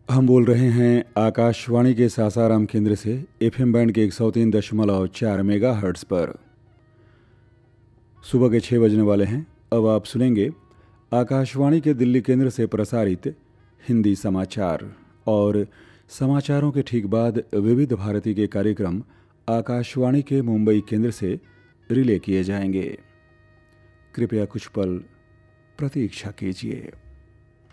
हम बोल रहे हैं आकाशवाणी के सासाराम केंद्र से एफएम बैंड के 103.4 मेगाहर्ट्ज़ पर। सुबह के 6 बजने वाले हैं। अब आप सुनेंगे आकाशवाणी के दिल्ली केंद्र से प्रसारित हिंदी समाचार, और समाचारों के ठीक बाद विविध भारती के कार्यक्रम आकाशवाणी के मुंबई केंद्र से रिले किए जाएंगे। कृपया कुछ पल प्रतीक्षा कीजिए।